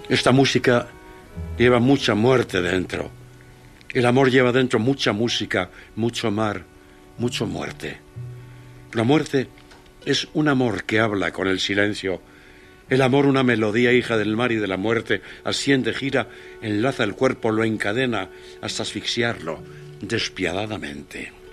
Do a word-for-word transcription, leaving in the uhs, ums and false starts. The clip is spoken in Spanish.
Esta música lleva mucha muerte dentro. El amor lleva dentro mucha música, mucho mar, mucho muerte. La muerte es un amor que habla con el silencio. El amor, una melodía hija del mar y de la muerte, asciende, gira, enlaza el cuerpo, lo encadena hasta asfixiarlo despiadadamente.